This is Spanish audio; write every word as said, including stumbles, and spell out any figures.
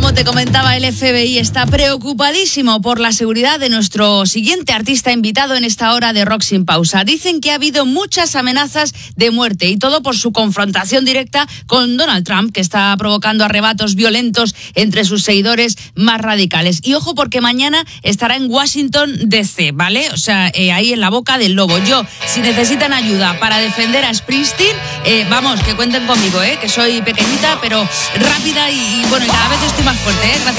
Como te comentaba, el F B I está preocupadísimo por la seguridad de nuestro siguiente artista invitado en esta hora de Rock Sin Pausa. Dicen que ha habido muchas amenazas de muerte y todo por su confrontación directa con Donald Trump, que está provocando arrebatos violentos entre sus seguidores más radicales. Y ojo, porque mañana estará en Washington D C, ¿vale? O sea, eh, ahí en la boca del lobo. Yo, si necesitan ayuda para defender a Springsteen, eh, vamos, que cuenten conmigo, ¿eh? Que soy pequeñita, pero rápida y, y bueno, y cada vez estoy más fuerte, ¿eh? Gracias.